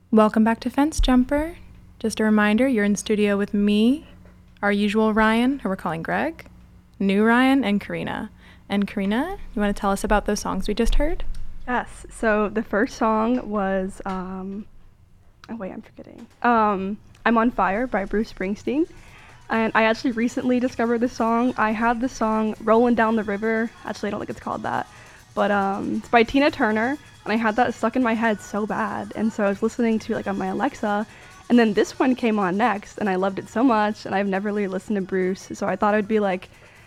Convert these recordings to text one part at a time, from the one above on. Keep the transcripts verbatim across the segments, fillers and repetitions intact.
Welcome back to Fence Jumper. Just a reminder, you're in studio with me, our usual Ryan, who we're calling Greg, new Ryan, and Karina. And Karina, you want to tell us about those songs we just heard? Yes. So the first song was, um, oh wait, I'm forgetting. Um, I'm on Fire by Bruce Springsteen. And I actually recently discovered this song. I had the song Rolling Down the River. Actually, I don't think it's called that. But um, it's by Tina Turner. And I had that stuck in my head so bad. And so I was listening to like on my Alexa. And then this one came on next. And I loved it so much. And I've never really listened to Bruce. So I thought it would be like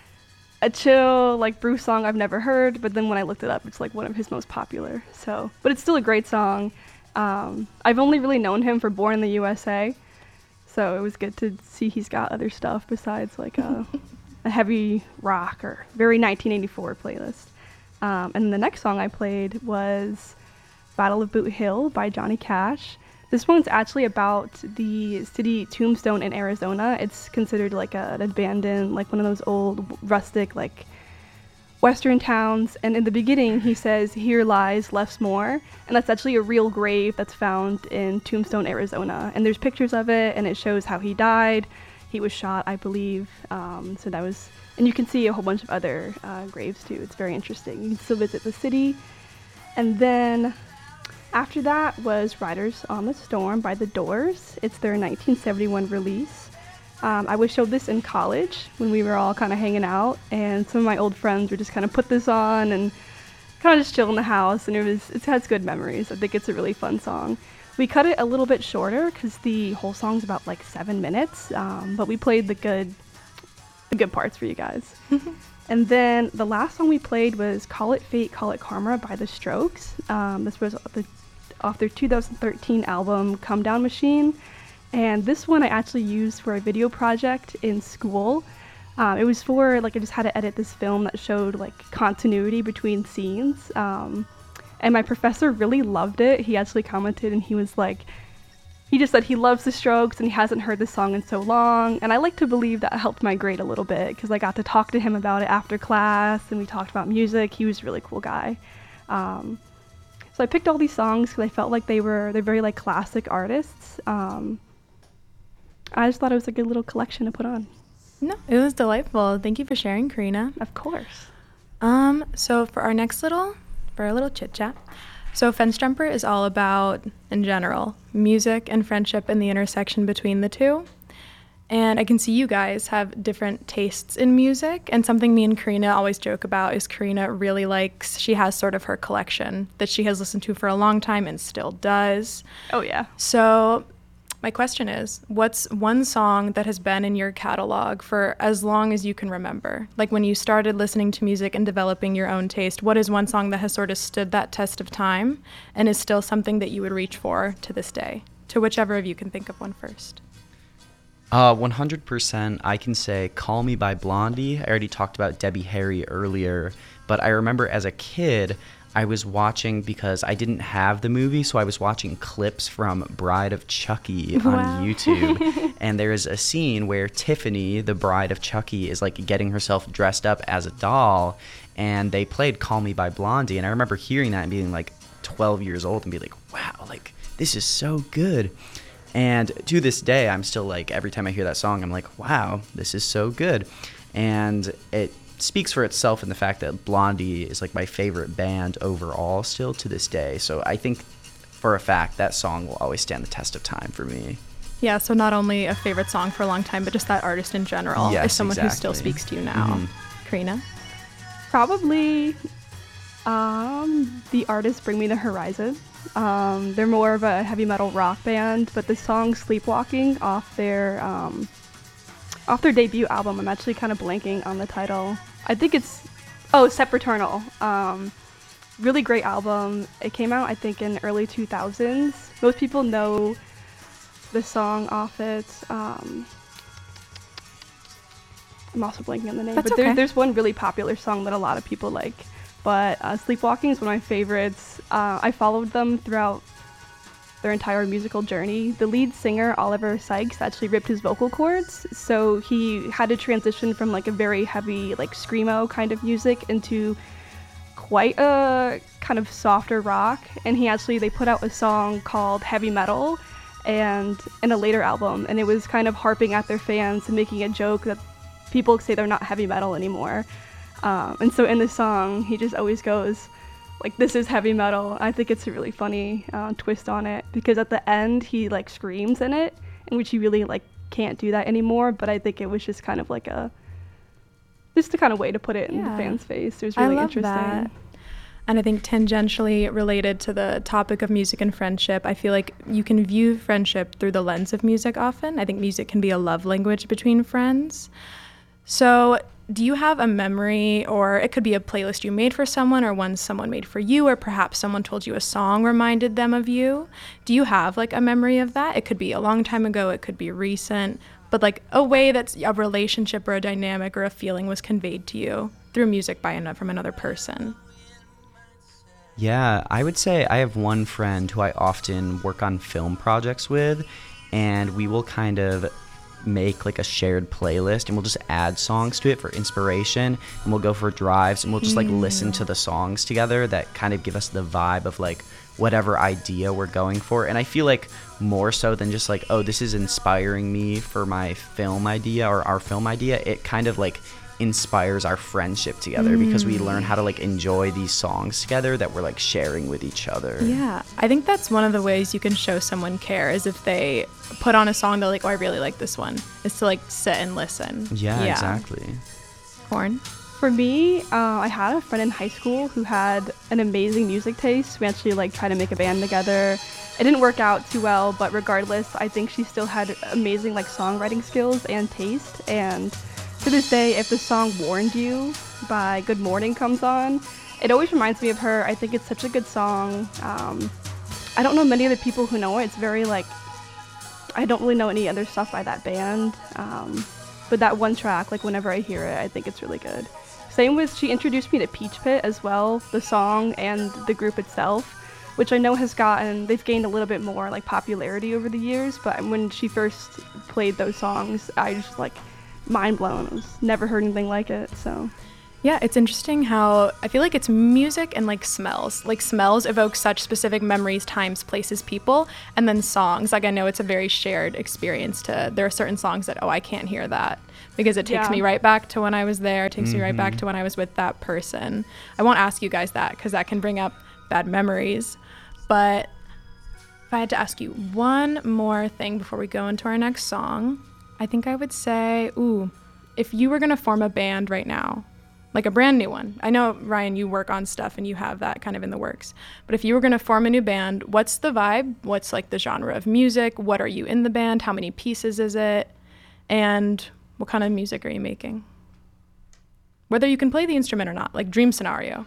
a chill, like Bruce song I've never heard. But then when I looked it up, it's like one of his most popular. So, but it's still a great song. Um, I've only really known him for Born in the U S A. So it was good to see he's got other stuff besides like a, a heavy rock or very nineteen eighty-four playlist. Um, and the next song I played was Battle of Boot Hill by Johnny Cash. This one's actually about the city Tombstone in Arizona. It's considered like a, an abandoned, like one of those old rustic, like western towns. And in the beginning, he says, "Here lies Lefsmore." And that's actually a real grave that's found in Tombstone, Arizona. And there's pictures of it, and it shows how he died. He was shot, I believe. Um, so that was... And you can see a whole bunch of other uh, graves too. It's very interesting. You can still visit the city. And then after that was Riders on the Storm by The Doors. It's their nineteen seventy-one release. Um, I was showed this in college when we were all kind of hanging out, and some of my old friends would just kind of put this on and kind of just chill in the house, and it was it has good memories. I think it's a really fun song. We cut it a little bit shorter because the whole song's about like seven minutes, um, but we played the good the good parts for you guys. And then the last song we played was Call It Fate, Call It Karma by The Strokes. Um, this was the, off their two thousand thirteen album Come Down Machine. And this one I actually used for a video project in school. Um, it was for, like, I just had to edit this film that showed, like, continuity between scenes. Um, and my professor really loved it. He actually commented and he was like, he just said he loves The Strokes and he hasn't heard this song in so long. And I like to believe that helped my grade a little bit because I got to talk to him about it after class and we talked about music. He was a really cool guy. Um, so I picked all these songs because I felt like they were, they're very like classic artists. Um, I just thought it was a good little collection to put on. No, it was delightful. Thank you for sharing, Karina. Of course. Um, so for our next little, for our little chit chat. So Fence Jumper is all about, in general, music and friendship and the intersection between the two. And I can see you guys have different tastes in music. And something me and Karina always joke about is Karina really likes, she has sort of her collection that she has listened to for a long time and still does. Oh, yeah. So my question is, what's one song that has been in your catalog for as long as you can remember? Like when you started listening to music and developing your own taste, what is one song that has sort of stood that test of time and is still something that you would reach for to this day? To whichever of you can think of one first. Uh, one hundred percent I can say Call Me by Blondie. I already talked about Debbie Harry earlier, but I remember as a kid, I was watching, because I didn't have the movie, so I was watching clips from Bride of Chucky on Wow. YouTube. And there is a scene where Tiffany, the bride of Chucky, is like getting herself dressed up as a doll, and they played Call Me by Blondie. And I remember hearing that and being like twelve years old and be like, wow, like this is so good. And to this day, I'm still like, every time I hear that song, I'm like, wow, this is so good. And it speaks for itself in the fact that Blondie is like my favorite band overall still to this day. So I think for a fact that song will always stand the test of time for me. Yeah, so not only a favorite song for a long time, but just that artist in general Yes, is someone exactly. who still speaks to you now. Mm-hmm. Karina? Probably um, the artist Bring Me the Horizon. Um, they're more of a heavy metal rock band, but the song Sleepwalking off their um, off their debut album, I'm actually kind of blanking on the title. I think it's, oh, Sepraternal. Um, really great album. It came out, I think, in early two thousands. Most people know the song off it. Um, I'm also blanking on the name, That's but there, okay. there's one really popular song that a lot of people like. But uh, Sleepwalking is one of my favorites. Uh, I followed them throughout their entire musical journey. The lead singer, Oliver Sykes, actually ripped his vocal cords, so he had to transition from like a very heavy, like screamo kind of music into quite a kind of softer rock, and he actually they put out a song called Heavy Metal and in a later album, and it was kind of harping at their fans and making a joke that people say they're not heavy metal anymore. Um, and so in the song, he just always goes like, this is heavy metal. I think it's a really funny uh, twist on it, because at the end he like screams in it, in which he really like can't do that anymore. But I think it was just kind of like a just the kind of way to put it in Yeah. the fans' face. It was really I love interesting. that. And I think tangentially related to the topic of music and friendship, I feel like you can view friendship through the lens of music often. I think music can be a love language between friends. So do you have a memory, or it could be a playlist you made for someone, or one someone made for you, or perhaps someone told you a song reminded them of you? Do you have like a memory of that? It could be a long time ago, it could be recent, but like a way that's a relationship or a dynamic or a feeling was conveyed to you through music by another, from another person. Yeah, I would say I have one friend who I often work on film projects with, and we will kind of make like a shared playlist, and we'll just add songs to it for inspiration, and we'll go for drives, and we'll just like listen to the songs together that kind of give us the vibe of like whatever idea we're going for. And I feel like more so than just like, oh, this is inspiring me for my film idea or our film idea, it kind of like inspires our friendship together, mm. because we learn how to like enjoy these songs together that we're like sharing with each other. Yeah, I think that's one of the ways you can show someone care, is if they put on a song they're like, oh, I really like this one, is to like sit and listen. Yeah, yeah. Exactly. Corn? For me, uh, I had a friend in high school who had an amazing music taste. We actually like tried to make a band together. It didn't work out too well, but regardless, I think she still had amazing like songwriting skills and taste. And to this day, if the song Warned You by Good Morning comes on, it always reminds me of her. I think it's such a good song. Um, I don't know many of the people who know it. It's very like, I don't really know any other stuff by that band. Um, but that one track, like whenever I hear it, I think it's really good. Same with, she introduced me to Peach Pit as well, the song and the group itself, which I know has gotten, they've gained a little bit more like popularity over the years. But when she first played those songs, I just like, mind blown. I was never heard anything like it. So yeah, it's interesting how I feel like it's music and like smells. Like smells evoke such specific memories, times, places, people, and then songs. Like I know it's a very shared experience to, there are certain songs that, oh, I can't hear that because it takes yeah. me right back to when I was there. It takes mm-hmm. me right back to when I was with that person. I won't ask you guys that because that can bring up bad memories. But if I had to ask you one more thing before we go into our next song, I think I would say, ooh, if you were going to form a band right now, like a brand new one. I know, Ryan, you work on stuff and you have that kind of in the works. But if you were going to form a new band, what's the vibe? What's like the genre of music? What are you in the band? How many pieces is it? And what kind of music are you making? Whether you can play the instrument or not, like dream scenario.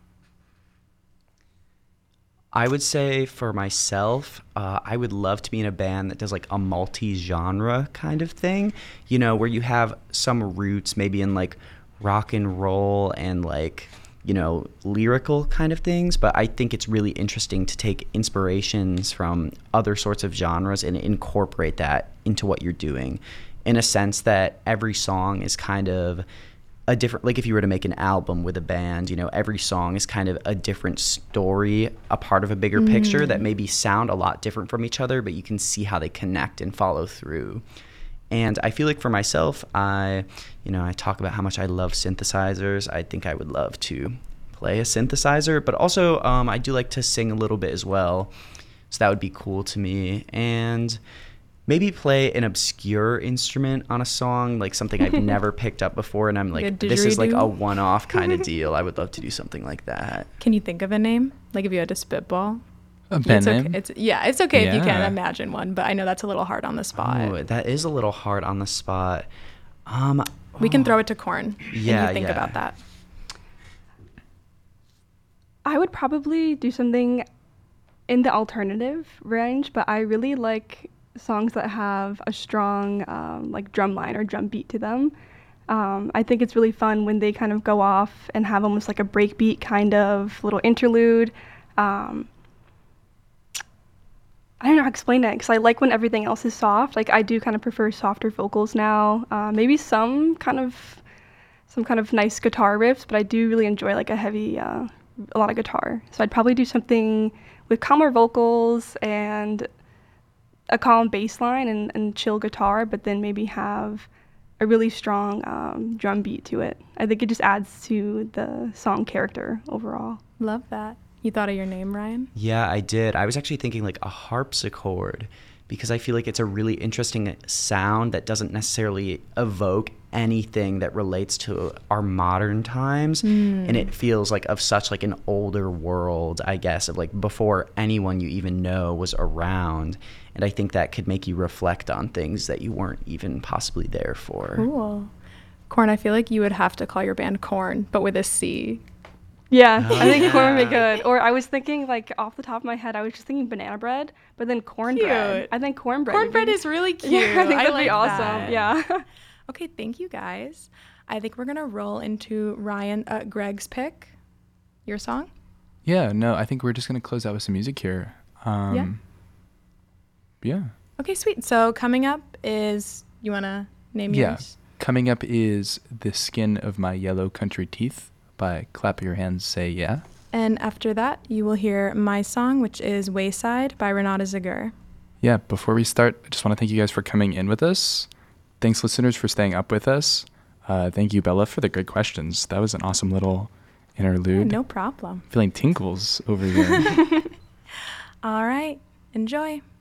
I would say for myself, uh, I would love to be in a band that does like a multi-genre kind of thing, you know, where you have some roots maybe in like rock and roll and like, you know, lyrical kind of things. But I think it's really interesting to take inspirations from other sorts of genres and incorporate that into what you're doing, in a sense that every song is kind of a different, like if you were to make an album with a band, you know, every song is kind of a different story, a part of a bigger mm. picture that maybe sound a lot different from each other, but you can see how they connect and follow through. And I feel like for myself, I, you know, I talk about how much I love synthesizers. I think I would love to play a synthesizer, but also um, I do like to sing a little bit as well. So that would be cool to me. And maybe play an obscure instrument on a song, like something I've never picked up before, and I'm like, like this is like a one-off kind of deal. I would love to do something like that. Can you think of a name? Like if you had to spitball? A band it's name? Okay. It's, yeah, it's okay yeah. if you can't imagine one, but I know that's a little hard on the spot. Oh, that is a little hard on the spot. Um, we oh. can throw it to Corn. Yeah, and you think yeah. about that. I would probably do something in the alternative range, but I really like songs that have a strong um, like drum line or drum beat to them. Um, I think it's really fun when they kind of go off and have almost like a breakbeat kind of little interlude. Um, I don't know how to explain it, because I like when everything else is soft. Like I do kind of prefer softer vocals now. Uh, maybe some kind of some kind of nice guitar riffs, but I do really enjoy like a heavy uh, a lot of guitar. So I'd probably do something with calmer vocals and a calm bass line and, and chill guitar, but then maybe have a really strong um, drum beat to it. I think it just adds to the song character overall. Love that. You thought of your name, Ryan? Yeah, I did. I was actually thinking like a harpsichord, because I feel like it's a really interesting sound that doesn't necessarily evoke anything that relates to our modern times. Mm. And it feels like of such like an older world, I guess, of like before anyone you even know was around. And I think that could make you reflect on things that you weren't even possibly there for. Cool. Corn, I feel like you would have to call your band Corn, but with a C. Yeah, oh, I think yeah. corn would be good. Or I was thinking, like, off the top of my head, I was just thinking banana bread, but then cornbread. Cute. I think cornbread. Cornbread be, is really cute. Yeah, I think that'd like be awesome. That. Yeah. Okay, thank you guys. I think we're gonna roll into Ryan, uh, Greg's pick. Your song? Yeah, no, I think we're just gonna close out with some music here. Um, yeah. Yeah. Okay, sweet. So coming up is, you wanna name yeah. yours? Coming up is The Skin of My Yellow Country Teeth by Clap Your Hands, Say Yeah. And after that, you will hear my song, which is Wayside by Renata Zagur. Yeah, before we start, I just want to thank you guys for coming in with us. Thanks, listeners, for staying up with us. Uh, thank you, Bella, for the great questions. That was an awesome little interlude. Oh, no problem. Feeling tinkles over here. All right. Enjoy.